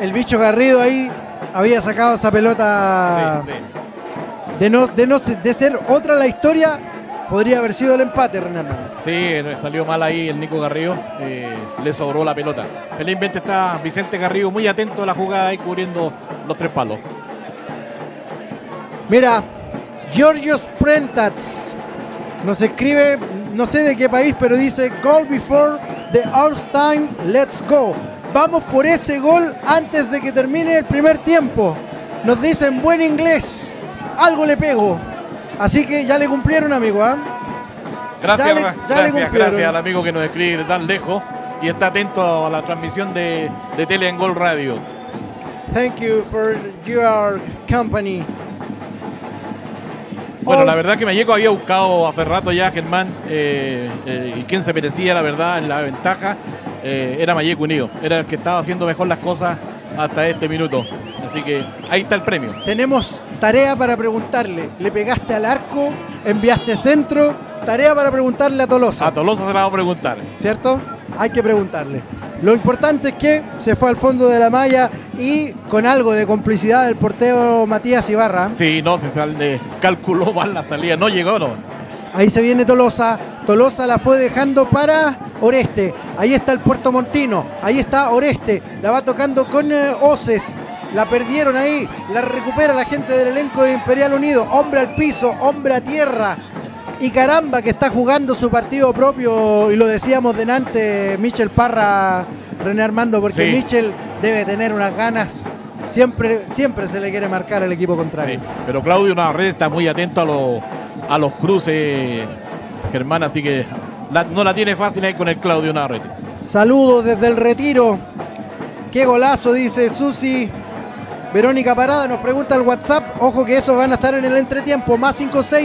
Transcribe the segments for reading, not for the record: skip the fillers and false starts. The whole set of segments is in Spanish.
El bicho Garrido ahí había sacado esa pelota. Sí. De ser otra la historia, podría haber sido el empate, René Hernández. Sí, salió mal ahí el Nico Garrido, le sobró la pelota. Felizmente está Vicente Garrido muy atento a la jugada y cubriendo los 3 palos. Mira, Georgios Prentats nos escribe, no sé de qué país, pero dice: goal before the halftime, let's go. Vamos por ese gol antes de que termine el primer tiempo. Nos dice en buen inglés, algo le pego. Así que ya le cumplieron, amigo, ¿eh? Gracias al amigo que nos escribe de tan lejos y está atento a la transmisión de Tele en Gol Radio. Thank you for your company. Bueno, la verdad que Malleco había buscado hace rato ya, Germán, y quien se merecía, la verdad, en la ventaja, era Malleco Unido. Era el que estaba haciendo mejor las cosas hasta este minuto. Así que ahí está el premio. Tenemos tarea para preguntarle. Le pegaste al arco, enviaste centro. Tarea para preguntarle a Tolosa. A Tolosa se la va a preguntar. ¿Cierto? Hay que preguntarle. Lo importante es que se fue al fondo de la malla y con algo de complicidad del portero Matías Ibarra. Sí, no, se calculó mal la salida. No llegó, no. Ahí se viene Tolosa. Tolosa la fue dejando para Oreste. Ahí está el Puerto Montino. Ahí está Oreste. La va tocando con Oces. La perdieron ahí. La recupera la gente del elenco de Imperial Unido. Hombre al piso, hombre a tierra. Y caramba que está jugando su partido propio. Y lo decíamos delante, Michel Parra, René Armando, porque sí. Michel debe tener unas ganas. Siempre se le quiere marcar al equipo contrario. Sí, pero Claudio Navarrete está muy atento a los cruces, Germán, así que no la tiene fácil ahí con el Claudio Navarrete. Saludos desde el Retiro. Qué golazo, dice Susi. Verónica Parada nos pregunta al WhatsApp. Ojo que esos van a estar en el entretiempo. Más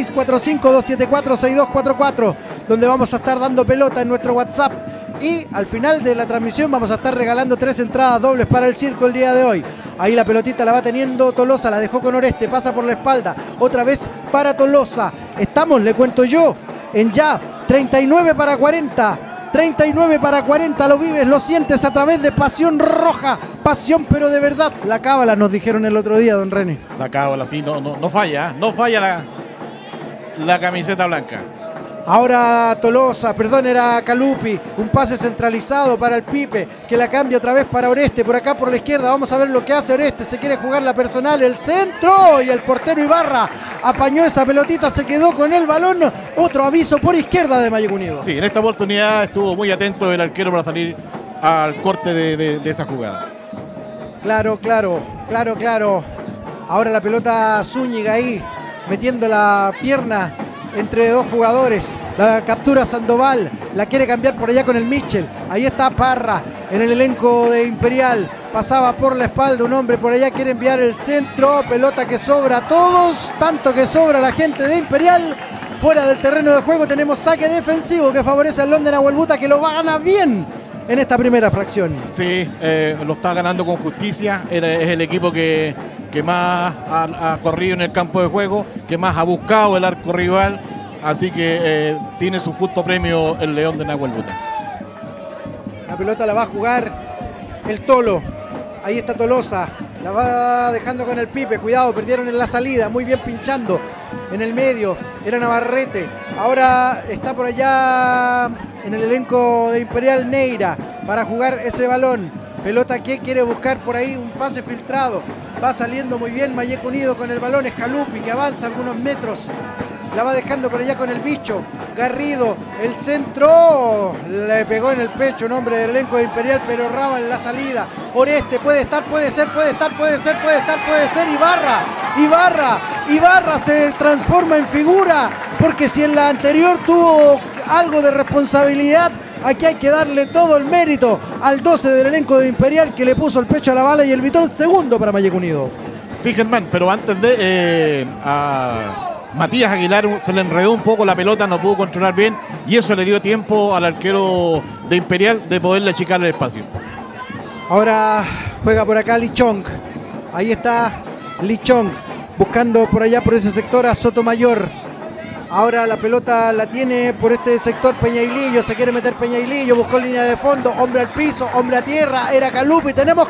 5645-274-6244, donde vamos a estar dando pelota en nuestro WhatsApp. Y al final de la transmisión vamos a estar regalando 3 entradas dobles para el circo el día de hoy. Ahí la pelotita la va teniendo Tolosa, la dejó con Oreste, pasa por la espalda. Otra vez para Tolosa. Estamos, le cuento yo, en ya 39 para 40. 39 para 40, lo vives, lo sientes a través de Pasión Roja. Pasión pero de verdad. La cábala nos dijeron el otro día, don René. La cábala, sí, no falla, no falla la camiseta blanca. Ahora Tolosa, perdón, era Calupi. Un pase centralizado para el Pipe, que la cambia otra vez para Oreste. Por acá por la izquierda, vamos a ver lo que hace Oreste. Se quiere jugar la personal, el centro. Y el portero Ibarra apañó esa pelotita, se quedó con el balón. Otro aviso por izquierda de Malleco Unido. Sí, en esta oportunidad estuvo muy atento el arquero para salir al corte de esa jugada. Claro. Ahora la pelota Zúñiga ahí, metiendo la pierna entre dos jugadores. La captura Sandoval, la quiere cambiar por allá con el Michel. Ahí está Parra en el elenco de Imperial. Pasaba por la espalda un hombre por allá, quiere enviar el centro. Pelota que sobra a todos, tanto que sobra la gente de Imperial. Fuera del terreno de juego tenemos saque defensivo que favorece al London Abuelbuta, que lo va a ganar bien en esta primera fracción. Sí, lo está ganando con justicia. Es el equipo que más ha corrido en el campo de juego, que más ha buscado el arco rival, así que tiene su justo premio el León de Nahuelbuta. La pelota la va a jugar el Tolo. Ahí está Tolosa, la va dejando con el Pipe. Cuidado, perdieron en la salida, muy bien pinchando en el medio, era Navarrete. Ahora está por allá en el elenco de Imperial Neira para jugar ese balón. Pelota que quiere buscar por ahí un pase filtrado. Va saliendo muy bien Malleco Unido con el balón. Es Calupi que avanza algunos metros. La va dejando por allá con el bicho. Garrido, el centro. Le pegó en el pecho un hombre del elenco de Imperial, pero erraba en la salida. Oreste puede estar, puede ser. Ibarra se transforma en figura. Porque si en la anterior tuvo algo de responsabilidad, aquí hay que darle todo el mérito al 12 del elenco de Imperial, que le puso el pecho a la bala y evitó el segundo para Malleco Unido. Sí, Germán, pero antes de a Matías Aguilar se le enredó un poco la pelota, no pudo controlar bien y eso le dio tiempo al arquero de Imperial de poderle achicar el espacio. Ahora juega por acá Lichong. Ahí está Lichong buscando por allá por ese sector a Sotomayor. Ahora la pelota la tiene por este sector Peñailillo, se quiere meter Peñailillo, buscó línea de fondo, hombre al piso, hombre a tierra, era Calupi, tenemos